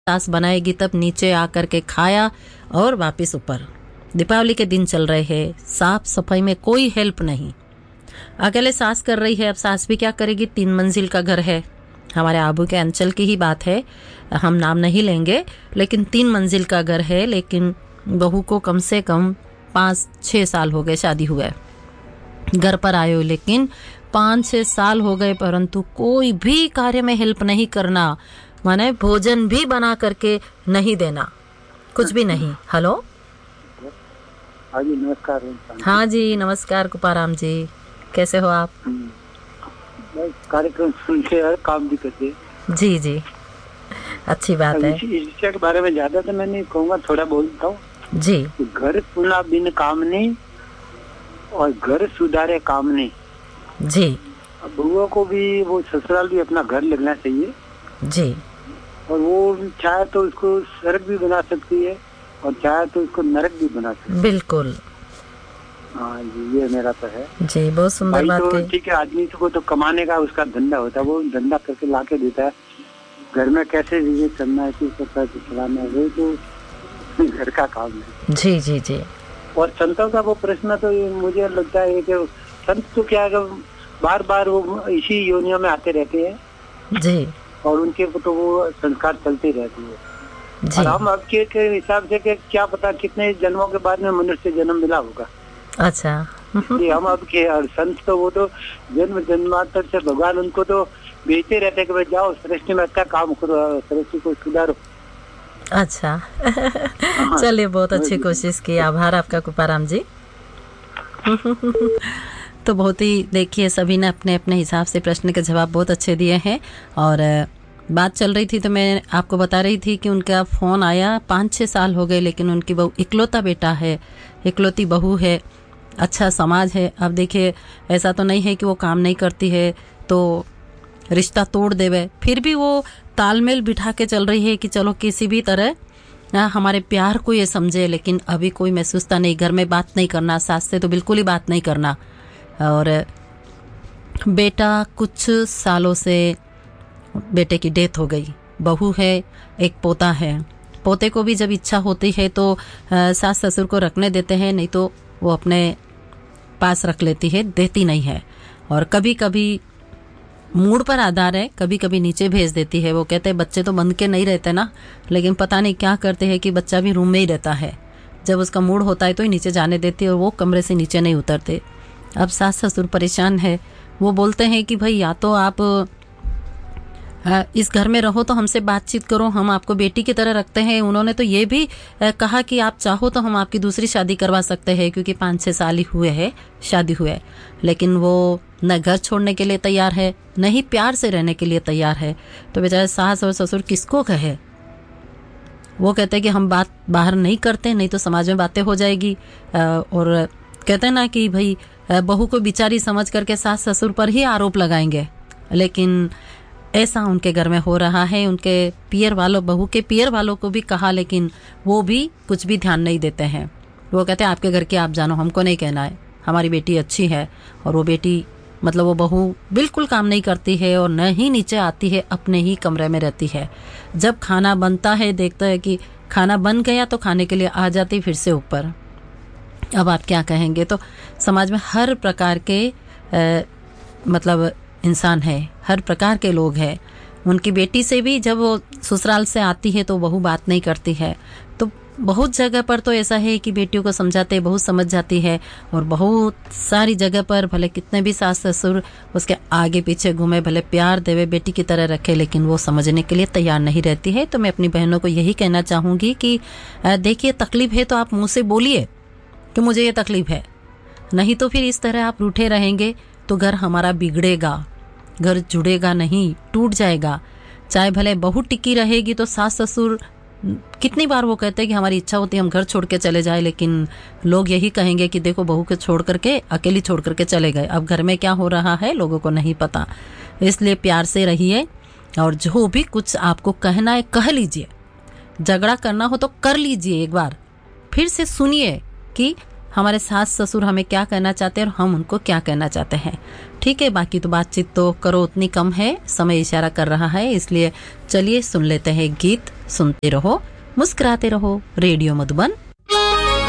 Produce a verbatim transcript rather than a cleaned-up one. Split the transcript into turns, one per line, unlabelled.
सास बनाएगी तब नीचे आकर के खाया और वापस ऊपर। दीपावली के दिन चल रहे हैं, साफ सफाई में कोई हेल्प नहीं, अकेले सास कर रही है। अब सास भी क्या करेगी, तीन मंजिल का घर है, हमारे आबू के अंचल की ही बात है, हम नाम नहीं लेंगे, लेकिन तीन मंजिल का घर है। लेकिन बहू को कम से कम पाँच छः साल हो गए शादी हुए, घर पर आए हो, लेकिन पाँच छः साल हो गए परंतु कोई भी कार्य में हेल्प नहीं करना, माने भोजन भी बना करके नहीं देना, कुछ भी नहीं। हेलो,
हाँ जी नमस्कार।
हाँ जी नमस्कार कुपाराम जी, कैसे हो आप?
कार्यक्रम सुनते हैं, काम भी करते हैं।
जी जी, अच्छी बात है।
इस विषय के बारे में ज्यादा तो मैं नहीं कहूँगा, थोड़ा बोलता हूँ
जी।
घर सुना बिन काम नहीं और घर सुधारे काम नहीं।
जी।
बउआ को भी वो ससुराल भी अपना घर लगना चाहिए
जी।
और वो चाहे तो उसको स्वर्ग भी बना सकती है और चाहे तो उसको नरक भी बना सकती है।
बिल्कुल।
हाँ जी, ये मेरा तो है
जी, बहुत सुंदर बात
तो
कही।
ठीक है, आदमी को तो कमाने का उसका धंधा होता है, वो धंधा करके ला के देता है। घर में कैसे चीजें करना है, किस प्रकार से चलाना है, वो तो घर का काम है।
जी जी जी।
और संतों का वो प्रश्न तो मुझे लगता है कि संत तो क्या बार बार वो इसी योनियों में आते रहते हैं
जी।
और उनके तो वो संस्कार चलते रहते हैं। और हम अब के, के हिसाब से के क्या पता कितने जन्मों के बाद में मनुष्य जन्म मिला होगा।
अच्छा।
हम अब के और संत तो वो तो जन्म जन्मांतर से भगवान उनको तो भेजते रहते कि भाई जाओ सृष्टि में अच्छा काम करो, सृष्टि को सुधारो।
अच्छा। चलिए, बहुत अच्छी कोशिश की, आभार आपका कुपाराम जी। तो बहुत ही, देखिए सभी ने अपने अपने हिसाब से प्रश्न के जवाब बहुत अच्छे दिए हैं। और बात चल रही थी तो मैं आपको बता रही थी कि उनका फ़ोन आया, पाँच छः साल हो गए, लेकिन उनकी बहू, इकलौता बेटा है, इकलौती बहू है, अच्छा समाज है। अब देखिए, ऐसा तो नहीं है कि वो काम नहीं करती है तो रिश्ता तोड़ देवे, फिर भी वो तालमेल बिठा के चल रही है कि चलो किसी भी तरह ना हमारे प्यार को ये समझे। लेकिन अभी कोई महसूसता नहीं, घर में बात नहीं करना, सास से तो बिल्कुल ही बात नहीं करना। और बेटा कुछ सालों से, बेटे की डेथ हो गई, बहू है, एक पोता है। पोते को भी जब इच्छा होती है तो सास ससुर को रखने देते हैं, नहीं तो वो अपने पास रख लेती है, देती नहीं है। और कभी कभी मूड पर आधार है, कभी कभी नीचे भेज देती है। वो कहते हैं बच्चे तो बंद के नहीं रहते ना, लेकिन पता नहीं क्या करते हैं कि बच्चा भी रूम में ही रहता है, जब उसका मूड होता है तो ही नीचे जाने देती है और वो कमरे से नीचे नहीं उतरते। अब सास ससुर परेशान है, वो बोलते हैं कि भाई या तो आप इस घर में रहो तो हमसे बातचीत करो, हम आपको बेटी की तरह रखते हैं। उन्होंने तो ये भी कहा कि आप चाहो तो हम आपकी दूसरी शादी करवा सकते हैं, क्योंकि पाँच छः साल ही हुए हैं शादी हुए। लेकिन वो न घर छोड़ने के लिए तैयार है, न ही प्यार से रहने के लिए तैयार है। तो बेचारे सास और ससुर किसको कहे। वो कहते हैं कि हम बात बाहर नहीं करते, नहीं तो समाज में बातें हो जाएगी। और कहते हैं ना कि भाई बहू को बिचारी समझ करके सास ससुर पर ही आरोप लगाएंगे, लेकिन ऐसा उनके घर में हो रहा है। उनके पियर वालों, बहू के पियर वालों को भी कहा, लेकिन वो भी कुछ भी ध्यान नहीं देते हैं। वो कहते हैं आपके घर की आप जानो, हमको नहीं कहना है, हमारी बेटी अच्छी है। और वो बेटी, मतलब वो बहू बिल्कुल काम नहीं करती है और न ही नीचे आती है, अपने ही कमरे में रहती है। जब खाना बनता है, देखता है कि खाना बन गया तो खाने के लिए आ जाती फिर से ऊपर। अब आप क्या कहेंगे। तो समाज में हर प्रकार के आ, मतलब इंसान है, हर प्रकार के लोग हैं। उनकी बेटी से भी जब वो ससुराल से आती है तो बहू बात नहीं करती है। तो बहुत जगह पर तो ऐसा है कि बेटियों को समझाते बहू समझ जाती है, और बहुत सारी जगह पर भले कितने भी सास ससुर उसके आगे पीछे घूमे, भले प्यार देवे, बेटी की तरह रखे, लेकिन वो समझने के लिए तैयार नहीं रहती है। तो मैं अपनी बहनों को यही कहना चाहूँगी कि देखिए, तकलीफ है तो आप मुँह से बोलिए कि मुझे ये तकलीफ है, नहीं तो फिर इस तरह आप रूठे रहेंगे तो घर हमारा बिगड़ेगा, घर जुड़ेगा नहीं, टूट जाएगा। चाहे भले बहू टिकी रहेगी तो सास ससुर, कितनी बार वो कहते हैं कि हमारी इच्छा होती है हम घर छोड़ के चले जाए, लेकिन लोग यही कहेंगे कि देखो बहू को छोड़ करके, अकेली छोड़ करके चले गए। अब घर में क्या हो रहा है लोगों को नहीं पता। इसलिए प्यार से रहिए, और जो भी कुछ आपको कहना है कह लीजिए। झगड़ा करना हो तो कर लीजिए, एक बार फिर से सुनिए कि हमारे सास ससुर हमें क्या कहना चाहते हैं और हम उनको क्या कहना चाहते हैं। ठीक है, बाकी तो बातचीत तो करो उतनी कम है, समय इशारा कर रहा है, इसलिए चलिए सुन लेते हैं गीत। सुनते रहो, मुस्कुराते रहो। रेडियो मधुबन